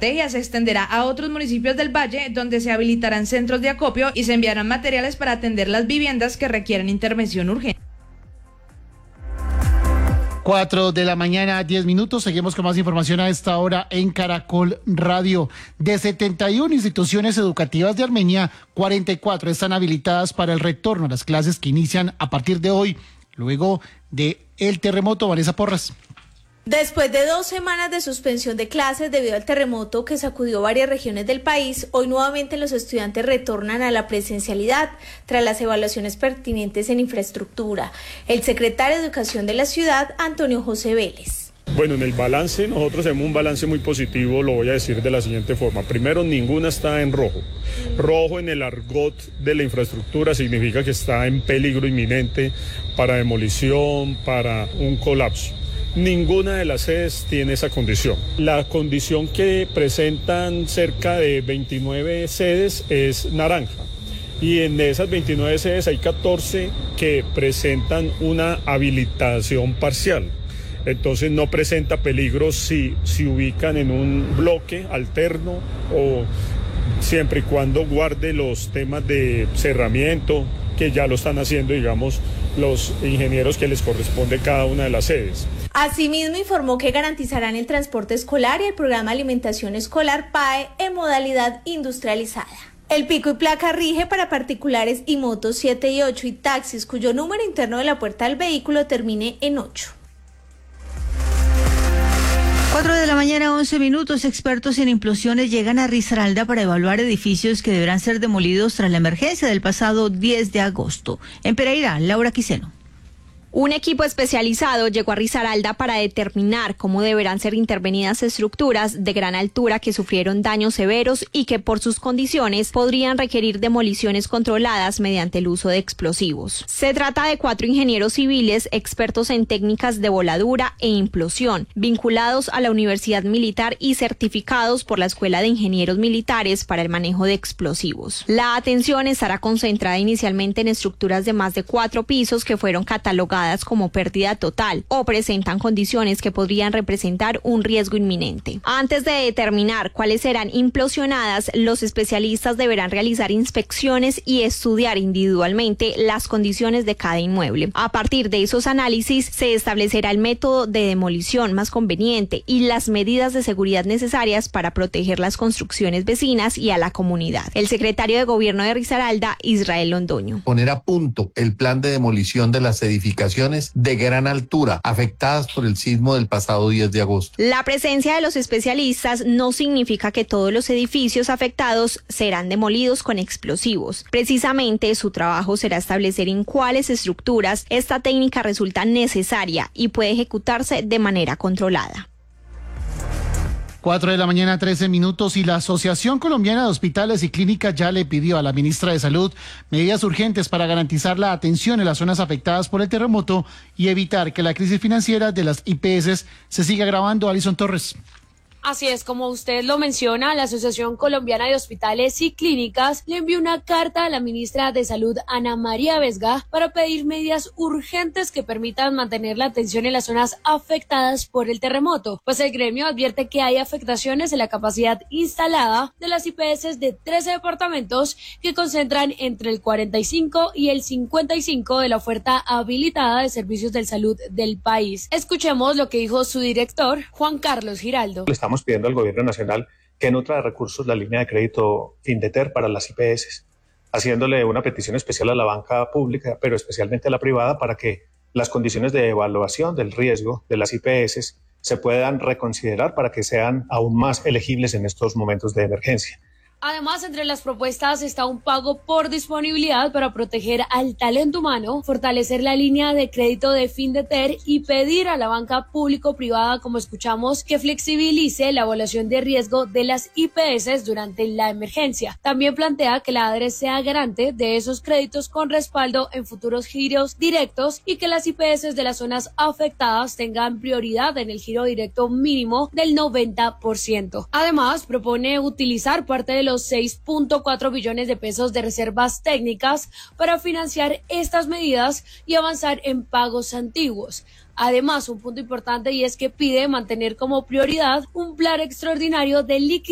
estrategia se extenderá a otros municipios del Valle, donde se habilitarán centros de acopio y se enviarán materiales para atender las viviendas que requieren intervención urgente. 4:10 a.m. Seguimos con más información a esta hora en Caracol Radio. De 71 instituciones educativas de Armenia, 44 están habilitadas para el retorno a las clases que inician a partir de hoy, luego del terremoto. Vanessa Porras. Después de 2 semanas de suspensión de clases debido al terremoto que sacudió varias regiones del país, hoy nuevamente los estudiantes retornan a la presencialidad tras las evaluaciones pertinentes en infraestructura. El secretario de Educación de la ciudad, Antonio José Vélez. Bueno, en el balance, nosotros tenemos un balance muy positivo, lo voy a decir de la siguiente forma. Primero, ninguna está en rojo. Rojo en el argot de la infraestructura significa que está en peligro inminente para demolición, para un colapso. Ninguna de las sedes tiene esa condición. La condición que presentan cerca de 29 sedes es naranja. Y en esas 29 sedes hay 14 que presentan una habilitación parcial. Entonces no presenta peligro si ubican en un bloque alterno o siempre y cuando guarde los temas de cerramiento, que ya lo están haciendo, digamos, los ingenieros que les corresponde cada una de las sedes. Asimismo, informó que garantizarán el transporte escolar y el programa de alimentación escolar PAE en modalidad industrializada. El pico y placa rige para particulares y motos 7 y 8 y taxis cuyo número interno de la puerta del vehículo termine en 8. 4:11 a.m. Expertos en implosiones llegan a Risaralda para evaluar edificios que deberán ser demolidos tras la emergencia del pasado 10 de agosto. En Pereira, Laura Quiseno. Un equipo especializado llegó a Risaralda para determinar cómo deberán ser intervenidas estructuras de gran altura que sufrieron daños severos y que por sus condiciones podrían requerir demoliciones controladas mediante el uso de explosivos. Se trata de 4 ingenieros civiles expertos en técnicas de voladura e implosión, vinculados a la Universidad Militar y certificados por la Escuela de Ingenieros Militares para el manejo de explosivos. La atención estará concentrada inicialmente en estructuras de más de 4 pisos que fueron catalogadas como pérdida total o presentan condiciones que podrían representar un riesgo inminente. Antes de determinar cuáles serán implosionadas, los especialistas deberán realizar inspecciones y estudiar individualmente las condiciones de cada inmueble. A partir de esos análisis se establecerá el método de demolición más conveniente y las medidas de seguridad necesarias para proteger las construcciones vecinas y a la comunidad. El secretario de Gobierno de Risaralda, Israel Londoño. Poner a punto el plan de demolición de las edificaciones de gran altura afectadas por el sismo del pasado 10 de agosto. La presencia de los especialistas no significa que todos los edificios afectados serán demolidos con explosivos. Precisamente su trabajo será establecer en cuáles estructuras esta técnica resulta necesaria y puede ejecutarse de manera controlada. 4:13 a.m. y la Asociación Colombiana de Hospitales y Clínicas ya le pidió a la ministra de Salud medidas urgentes para garantizar la atención en las zonas afectadas por el terremoto y evitar que la crisis financiera de las IPS se siga agravando. Alison Torres. Así es, como usted lo menciona, la Asociación Colombiana de Hospitales y Clínicas le envió una carta a la ministra de Salud, Ana María Vesga, para pedir medidas urgentes que permitan mantener la atención en las zonas afectadas por el terremoto, pues el gremio advierte que hay afectaciones en la capacidad instalada de las IPS de 13 departamentos que concentran entre el 45 y el 55 de la oferta habilitada de servicios de salud del país. Escuchemos lo que dijo su director, Juan Carlos Giraldo. Estamos pidiendo al gobierno nacional que nutra de recursos la línea de crédito Findeter para las IPS, haciéndole una petición especial a la banca pública, pero especialmente a la privada, para que las condiciones de evaluación del riesgo de las IPS se puedan reconsiderar para que sean aún más elegibles en estos momentos de emergencia. Además, entre las propuestas está un pago por disponibilidad para proteger al talento humano, fortalecer la línea de crédito de Findeter y pedir a la banca público-privada, como escuchamos, que flexibilice la evaluación de riesgo de las IPS durante la emergencia. También plantea que la ADRE sea garante de esos créditos con respaldo en futuros giros directos y que las IPS de las zonas afectadas tengan prioridad en el giro directo mínimo del 90%. Además, propone utilizar parte de los 6.4 billones de pesos de reservas técnicas para financiar estas medidas y avanzar en pagos antiguos. Además, un punto importante y es que pide mantener como prioridad un plan extraordinario de liquidación